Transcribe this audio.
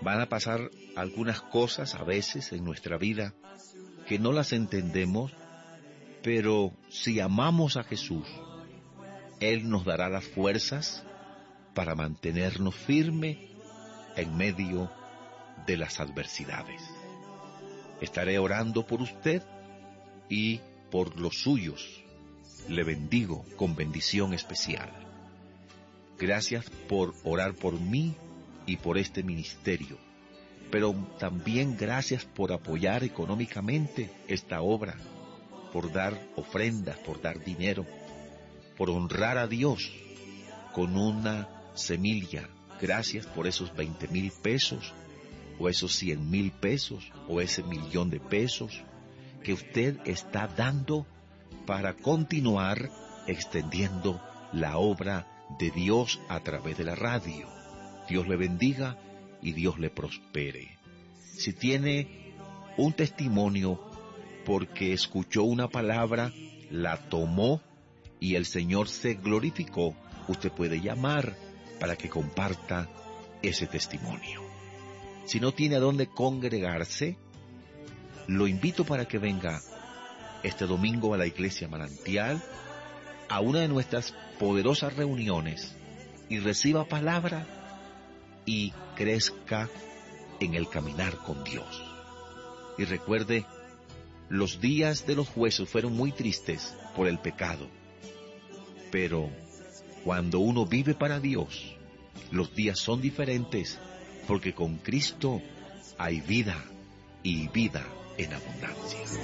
Van a pasar algunas cosas a veces en nuestra vida que no las entendemos, pero si amamos a Jesús, Él nos dará las fuerzas para mantenernos firmes en medio de las adversidades. Estaré orando por usted y por los suyos. Le bendigo con bendición especial. Gracias por orar por mí y por este ministerio, pero también gracias por apoyar económicamente esta obra, por dar ofrendas, por dar dinero, por honrar a Dios con una semilla. Gracias por esos 20,000 pesos, o esos 100,000 pesos, o ese 1,000,000 de pesos que usted está dando para continuar extendiendo la obra de Dios a través de la radio. Dios le bendiga y Dios le prospere. Si tiene un testimonio porque escuchó una palabra, la tomó y el Señor se glorificó, usted puede llamar para que comparta ese testimonio. Si no tiene a dónde congregarse, lo invito para que venga este domingo a la Iglesia Manantial, a una de nuestras poderosas reuniones, y reciba palabra y crezca en el caminar con Dios. Y recuerde, los días de los jueces fueron muy tristes por el pecado, pero cuando uno vive para Dios, los días son diferentes, porque con Cristo hay vida y vida en abundancia.